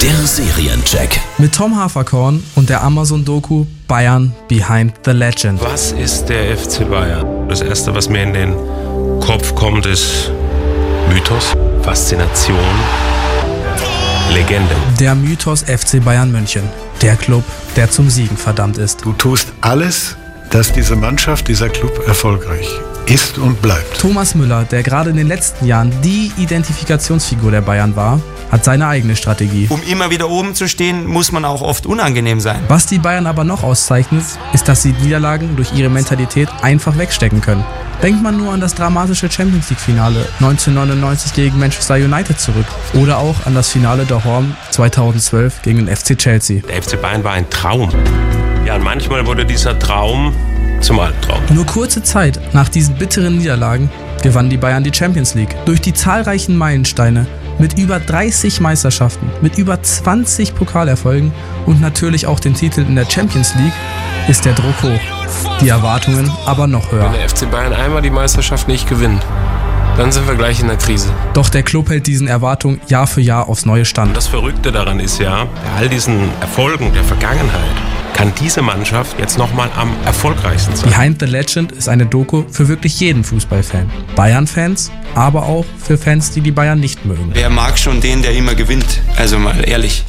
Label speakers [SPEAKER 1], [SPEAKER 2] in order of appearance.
[SPEAKER 1] Der Seriencheck.
[SPEAKER 2] Mit Tom Haferkorn und der Amazon-Doku Bayern Behind the Legend.
[SPEAKER 3] Was ist der FC Bayern? Das Erste, was mir in den Kopf kommt, ist Mythos, Faszination, Legende.
[SPEAKER 2] Der Mythos FC Bayern München. Der Club, der zum Siegen verdammt ist.
[SPEAKER 4] Du tust alles, dass diese Mannschaft, dieser Club erfolgreich ist und bleibt.
[SPEAKER 2] Thomas Müller, der gerade in den letzten Jahren die Identifikationsfigur der Bayern war, hat seine eigene Strategie.
[SPEAKER 5] Um immer wieder oben zu stehen, muss man auch oft unangenehm sein.
[SPEAKER 2] Was die Bayern aber noch auszeichnet, ist, dass sie Niederlagen durch ihre Mentalität einfach wegstecken können. Denkt man nur an das dramatische Champions-League-Finale 1999 gegen Manchester United zurück oder auch an das Finale daheim 2012 gegen den FC Chelsea.
[SPEAKER 3] Der FC Bayern war ein Traum. Ja, und manchmal wurde dieser Traum zum Albtraum.
[SPEAKER 2] Nur kurze Zeit nach diesen bitteren Niederlagen gewannen die Bayern die Champions League. Durch die zahlreichen Meilensteine mit über 30 Meisterschaften, mit über 20 Pokalerfolgen und natürlich auch den Titel in der Champions League ist der Druck hoch. Die Erwartungen aber noch höher.
[SPEAKER 6] Wenn der FC Bayern einmal die Meisterschaft nicht gewinnt, dann sind wir gleich in der Krise.
[SPEAKER 2] Doch der Club hält diesen Erwartungen Jahr für Jahr aufs Neue stand.
[SPEAKER 3] Das Verrückte daran ist ja, bei all diesen Erfolgen der Vergangenheit kann diese Mannschaft jetzt nochmal am erfolgreichsten sein.
[SPEAKER 2] Behind the Legend ist eine Doku für wirklich jeden Fußballfan. Bayern-Fans, aber auch für Fans, die die Bayern nicht mögen.
[SPEAKER 5] Wer mag schon den, der immer gewinnt? Also mal ehrlich.